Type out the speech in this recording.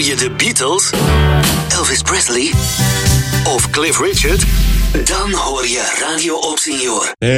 je de Beatles, Elvis Presley of Cliff Richard? Dan hoor je Radio Op Senior.